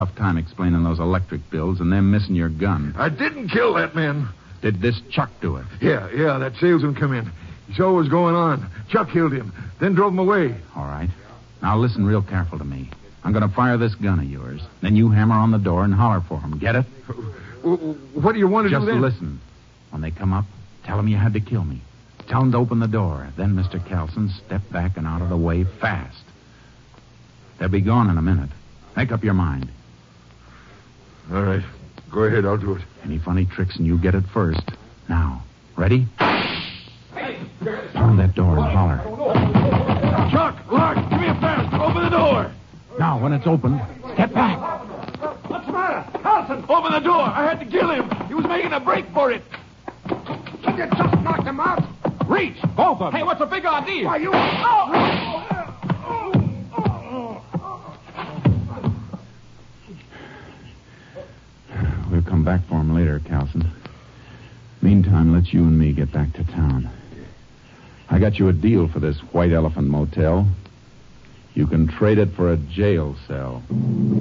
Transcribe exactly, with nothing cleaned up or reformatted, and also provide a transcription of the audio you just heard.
Tough time explaining those electric bills and them missing your gun. I didn't kill that man. Did this Chuck do it? Yeah, yeah, that salesman come in. He saw what was going on. Chuck killed him, then drove him away. All right. Now listen real careful to me. I'm going to fire this gun of yours. Then you hammer on the door and holler for him. Get it? What do you want to Just do then? listen. When they come up, tell them you had to kill me. Tell them to open the door. Then, Mister Kelson, step back and out of the way fast. They'll be gone in a minute. Make up your mind. All right. Go ahead, I'll do it. Any funny tricks and you get it first. Now, ready? Pound that door and holler. Chuck, Lark, give me a fast. Open the door. Now, when it's open, step back. What's the matter? Carlson, open the door. I had to kill him. He was making a break for it. Did you just knock him out? Reach, both of them. Hey, what's the big idea? Why, you... Oh! We'll come back for him later, Calson. Meantime, let's you and me get back to town. I got you a deal for this White Elephant Motel. You can trade it for a jail cell.